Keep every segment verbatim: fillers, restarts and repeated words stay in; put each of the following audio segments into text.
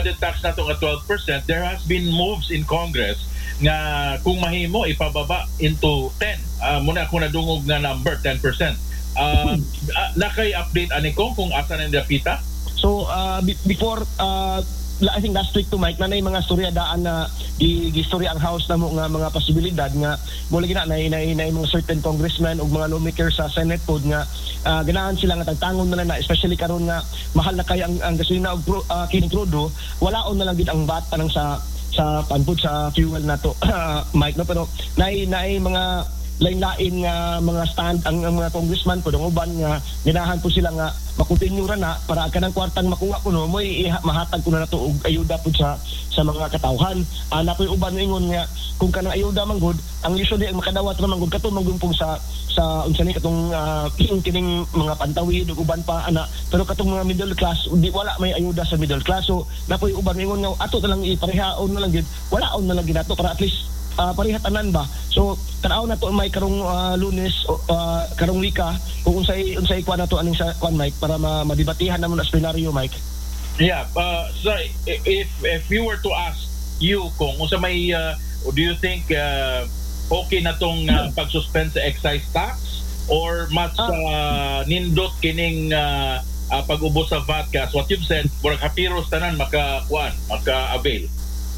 added tax nato nga twelve percent, there has been moves in Congress nga kung mahimo ipababa into ten. Uh, muna ako nadungog nga number ten percent. Uh, uh, nakay-update ani ko kung asa na napita? So uh, before uh, I think last week to Mike na nay mga storya daan na gi story ang house na mo nga mga posibilidad nga mo lagi na nay nay nay mga certain congressmen ug mga lawmakers sa Senate pod nga uh, ganahan sila nga tagtangon na na especially karon nga mahal na kay ang, ang gasolina ug uh, kining crudo walaon na lang gid ang V A T panang sa sa panpod sa fuel nato Mike no pero nay nay mga lain-lain nga mga stand ang, ang mga congressman po ng uban nga ganahan po sila nga makontinue ra na para kanang kwartang makuha ko no mo mahatag ko na nato og ayuda po sa sa mga katawhan ana po uban ingon nga kung kanang ayuda man gud ang usually ang makadawat ra man gud kato man pong sa sa unsa ni katong uh, kining mga pantawid ug uban pa ana pero katong mga middle class di wala may ayuda sa middle class so napoy uban ingon nga ato na lang iparehaon na lang gid walaon na lang gid nato para at least Uh, parihatanan ba so tanaw na to may karong uh, Lunes uh, karong wika kung unsay unsay kuan na to aning sa kuan Mike para ma madebatihan namon na scenario Mike. Yeah, uh, so if if you were to ask you kung unsa may uh, do you think uh, okay na tong uh, pag-suspend sa excise tax or mas uh, nindot kining uh, uh, pag-ubos sa V A T kas what you've said murag hapiros tanan maka kuan maka-avail.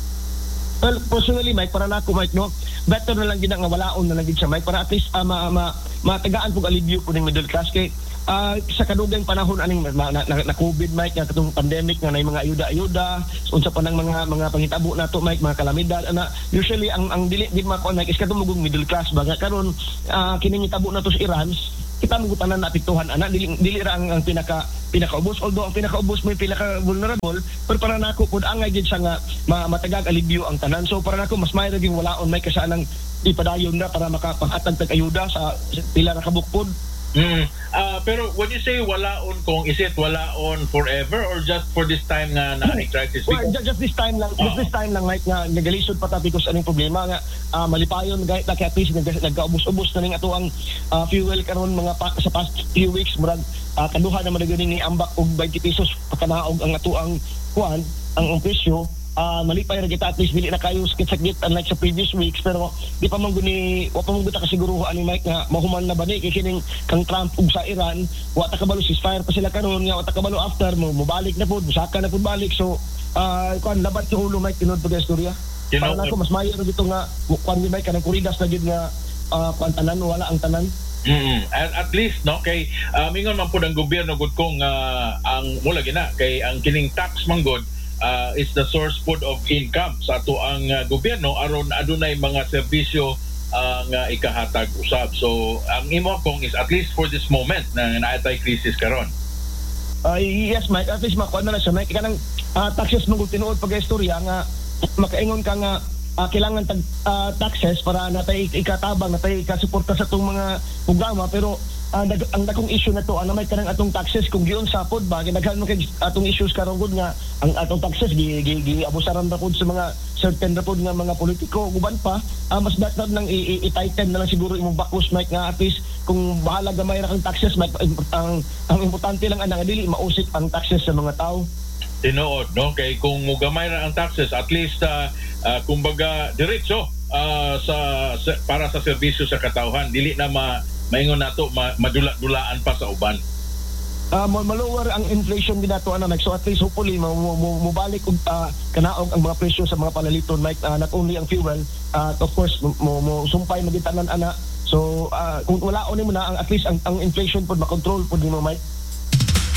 Well, personally, Mike, para na ako, Mike, no, better na lang gina nga walaon na lang gid siya, Mike, para at least uh, ma, ma, matagaan pong alivio po ng middle class. Kay uh, sa kadugang panahon, aning na, na, na, na COVID, Mike, nga katong pandemic, nga na mga ayuda-ayuda, unsa pa ng mga mga pangitabo na to, Mike, mga kalamidad, ana, usually, ang ang dili, di mako, Mike, is katumugong middle class, baga, karon uh, kining itabo na to sa Iran, kita mo tanan na apektuhan ana dili dili ra ang, ang pinaka pinakaubos although ang pinakaubos mo pinaka vulnerable pero para nako pud angay gid siya nga ma, matagag alibyo ang tanan so para nako mas may naging walaon may kasanang ipadayon na para makapanghatag tag ayuda sa pila ra ka bukpod. Mm. Uh, pero when you say walaon kung is it walaon forever or just for this time nga na hmm. crisis? Well, just, just this time lang, uh-huh. just this time lang like nga nagalisod pa ta because aning problema nga uh, malipayon gayet na kay at least nagkaubos-ubos na ning ato ang uh, fuel karon mga pa, sa past few weeks murag uh, kaduha na man ni ambak og twenty pesos pakanaog ang ato ang kuan ang, ang presyo. Uh, malipay ra kita at least dili na kayo sakit-sakit unlike sa previous weeks pero di pa man guni wa pa man kita kasiguruhan ani Mike nga mahuman na ba ni kay kining kang Trump ug sa Iran wa ta kabalo ceasefire pa sila karon nga wa ta kabalo after mo mobalik na pud busaka na pud balik so uh, kuan labat sa ulo Mike tinud pud istorya para nako mas mayo ra gito nga kuan ni Mike kanang kuridas na gid nga uh, kuan tanan wala ang tanan. Mm-hmm. At, at least no kay uh, mingon man pud ang gobyerno gud kong uh, ang mula gina kay ang kining tax manggod Uh, is the source food of income sa ato ang uh, gobyerno aron adunay mga serbisyo ang uh, ikahatag usab. So ang imo kong is at least for this moment na naatay crisis karon. Uh, yes Mike, at least makuha na na siya Mike kanang uh, taxes mo tinuod pag-istorya nga makaingon ka nga uh, kailangan tag uh, taxes para natay ikatabang natay ikasuporta sa itong mga programa pero Uh, dag- ang dakong issue na to ano may kanang atong taxes kung giun sa pod ba ginaghan mo kay atong issues karon gud nga ang atong taxes gi gi, gi abusaran ra pod sa mga certain ra pod nga mga politiko uban pa uh, mas dapat nang i-tighten na lang siguro imong bakos Mike nga at least kung bahala gamay ra kang taxes Mike ang ang importante lang ana nga dili mausik ang taxes sa mga tao. Tinuod no kay kung mugamay ra ang taxes at least uh, uh, kumbaga diretso uh, sa, sa para sa serbisyo sa katawhan dili na ma maingon nato ma, madula-dulaan pa sa uban. Uh, malower ang inflation din nato ana Mike so at least hopefully mo mo balik og uh, kanaog ang mga presyo sa mga palaliton Mike uh, not only ang fuel uh, of course mo mo sumpay magitanan ana so uh, kung wala oni mo na ang at least ang, ang inflation pod makontrol pod nimo Mike.